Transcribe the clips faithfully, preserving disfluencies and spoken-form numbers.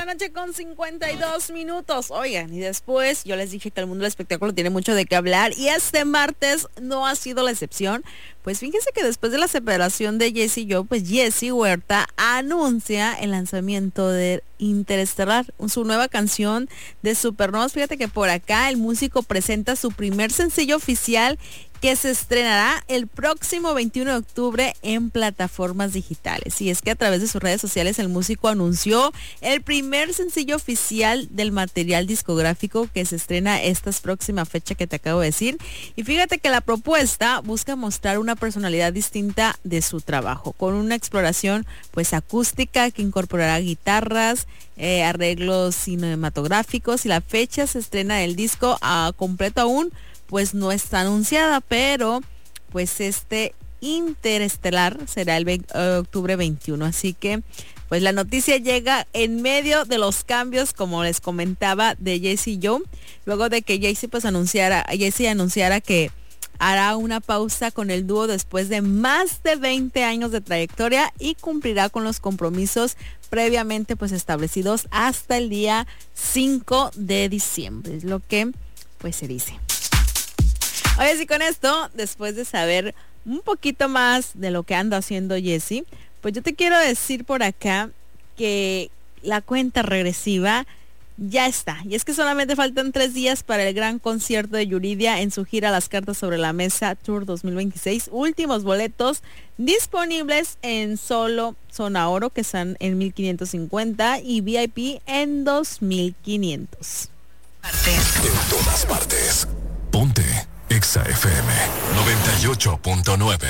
noche con cincuenta y dos minutos. Oigan, y después yo les dije que el mundo del espectáculo tiene mucho de qué hablar y este martes no ha sido la excepción. Pues fíjense que después de la separación de Jessie Joe, pues Jessie Huerta anuncia el lanzamiento de Interestelar, su nueva canción de Supernovas. Fíjate que por acá el músico presenta su primer sencillo oficial que se estrenará el próximo veintiuno de octubre en plataformas digitales. Y es que a través de sus redes sociales el músico anunció el primer sencillo oficial del material discográfico que se estrena esta próxima fecha que te acabo de decir. Y fíjate que la propuesta busca mostrar una personalidad distinta de su trabajo, con una exploración pues acústica que incorporará guitarras, eh, arreglos cinematográficos, y la fecha se estrena del disco a completo aún pues no está anunciada, pero pues este Interestelar será el ve- octubre veintiuno, así que pues la noticia llega en medio de los cambios, como les comentaba, de Jessie Joe, luego de que Jessie pues anunciara, Jessie anunciara que hará una pausa con el dúo después de más de veinte años de trayectoria y cumplirá con los compromisos previamente pues establecidos hasta el día cinco de diciembre, es lo que pues se dice. Oye, sí, con esto, después de saber un poquito más de lo que anda haciendo Jessie, pues yo te quiero decir por acá que la cuenta regresiva ya está. Y es que solamente faltan tres días para el gran concierto de Yuridia en su gira Las Cartas sobre la Mesa Tour dos mil veintiséis. Últimos boletos disponibles en solo Zona Oro, que están en mil quinientos cincuenta, y V I P en dos mil quinientos. En todas partes. Ponte Exa F M noventa y ocho punto nueve.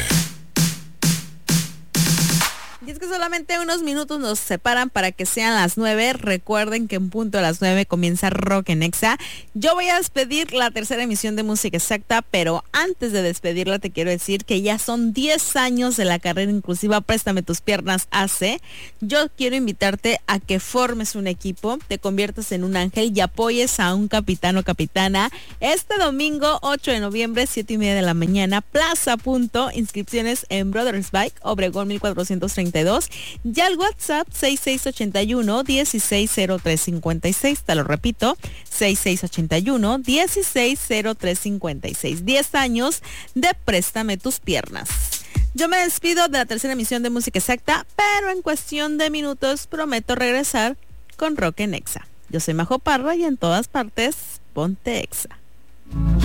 Y es que solamente unos minutos nos separan para que sean las nueve. Recuerden que en punto a las nueve comienza Rock en Exa. Yo voy a despedir la tercera emisión de Música Exacta, pero antes de despedirla te quiero decir que ya son diez años de la carrera inclusiva Préstame tus Piernas A C. Yo quiero invitarte a que formes un equipo, te conviertas en un ángel y apoyes a un capitán o capitana este domingo ocho de noviembre, siete y media de la mañana, Plaza Punto. Inscripciones en Brothers Bike, Obregón mil cuatrocientos treinta y dos, y al WhatsApp seis seis ocho uno, uno seis cero tres cinco seis. Te lo repito, seis seis ocho uno, uno seis cero tres cinco seis. diez años de Préstame tus Piernas. Yo me despido de la tercera emisión de Música Exacta, pero en cuestión de minutos prometo regresar con Rock en Exa. Yo soy Majo Parra y en todas partes, ponte Exa.